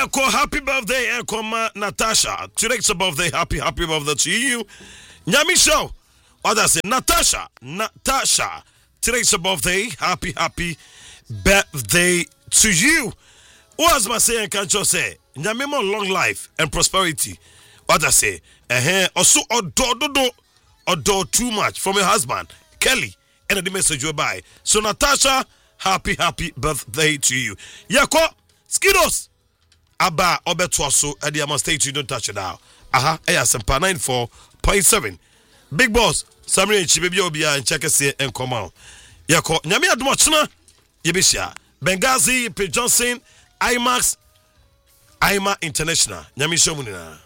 Yako, happy birthday, Ekoma Natasha. Today's a birthday, happy birthday to you. Nyami show. What I say, Natasha. Today's a birthday, happy birthday to you. What's my saying? Can't you say? Nyami more long life and prosperity. What I say? Also, or too much from your husband, Kelly, and the message you buy. So, Natasha, happy birthday to you. Yako, Skidos. Aba Obetwaso at the Amon State, you don't touch it now. Sempa 94.7. Big Boss, Samri and Chibibi Obia and Checkase and come out. Yako, Nyamia Dmochna, Yebisha, Benghazi, P. Johnson, IMA International, Nyami Shomunina.